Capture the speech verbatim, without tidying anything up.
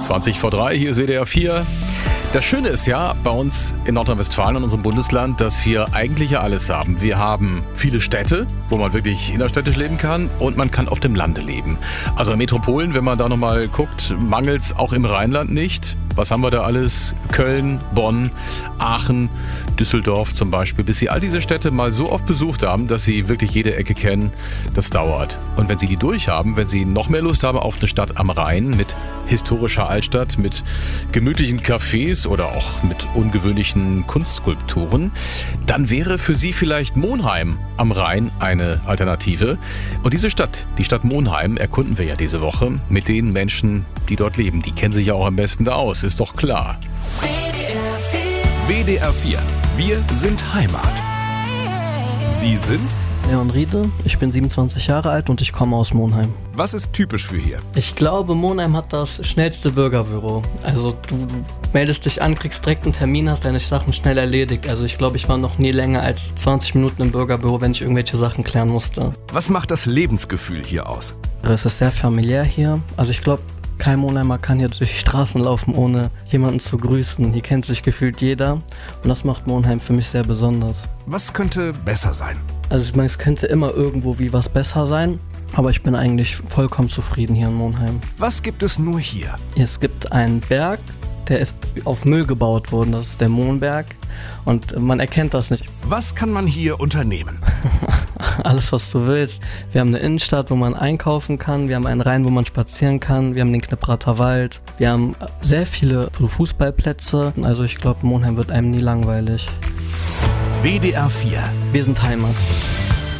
zwanzig vor drei, hier ist W D R vier. Das Schöne ist ja bei uns in Nordrhein-Westfalen, in unserem Bundesland, dass wir eigentlich ja alles haben. Wir haben viele Städte, wo man wirklich innerstädtisch leben kann, und man kann auf dem Lande leben. Also in Metropolen, wenn man da nochmal guckt, mangelt es auch im Rheinland nicht. Was haben wir da alles? Köln, Bonn, Aachen, Düsseldorf zum Beispiel. Bis Sie all diese Städte mal so oft besucht haben, dass Sie wirklich jede Ecke kennen, das dauert. Und wenn Sie die durchhaben, wenn Sie noch mehr Lust haben auf eine Stadt am Rhein mit historischer Altstadt, mit gemütlichen Cafés oder auch mit ungewöhnlichen Kunstskulpturen, dann wäre für Sie vielleicht Monheim am Rhein eine Alternative. Und diese Stadt, die Stadt Monheim, erkunden wir ja diese Woche mit den Menschen, die dort leben. Die kennen sich ja auch am besten da aus, ist doch klar. W D R vier. Wir sind Heimat. Sie sind? Leon Riede, ich bin siebenundzwanzig Jahre alt und ich komme aus Monheim. Was ist typisch für hier? Ich glaube, Monheim hat das schnellste Bürgerbüro. Also du, du meldest dich an, kriegst direkt einen Termin, hast deine Sachen schnell erledigt. Also ich glaube, ich war noch nie länger als zwanzig Minuten im Bürgerbüro, wenn ich irgendwelche Sachen klären musste. Was macht das Lebensgefühl hier aus? Es ist sehr familiär hier. Also ich glaube, kein Monheimer kann hier durch die Straßen laufen, ohne jemanden zu grüßen. Hier kennt sich gefühlt jeder und das macht Monheim für mich sehr besonders. Was könnte besser sein? Also ich meine, es könnte immer irgendwo wie was besser sein, aber ich bin eigentlich vollkommen zufrieden hier in Monheim. Was gibt es nur hier? Es gibt einen Berg, der ist auf Müll gebaut worden, das ist der Mohnberg und man erkennt das nicht. Was kann man hier unternehmen? Alles, was du willst. Wir haben eine Innenstadt, wo man einkaufen kann, wir haben einen Rhein, wo man spazieren kann, wir haben den Knipprater Wald, wir haben sehr viele Fußballplätze, also ich glaube, Monheim wird einem nie langweilig. W D R vier. Wir sind Heimat.